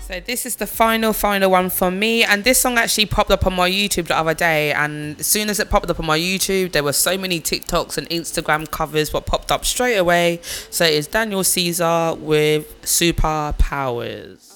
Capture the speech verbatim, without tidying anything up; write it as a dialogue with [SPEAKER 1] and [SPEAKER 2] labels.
[SPEAKER 1] So this is the final, final one from me, and this song actually popped up on my YouTube the other day. And as soon as it popped up on my YouTube, there were so many TikToks and Instagram covers what popped up straight away. So it is Daniel Caesar with Superpowers.